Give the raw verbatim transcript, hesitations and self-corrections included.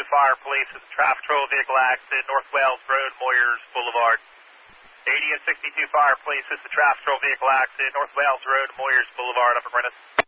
Fire Police. It's a traffic control vehicle accident, North Wales Road, Moyers Boulevard. eighty and sixty-two Fire Police. It's a traffic control vehicle accident, North Wales Road, Moyers Boulevard, Upper Prentice.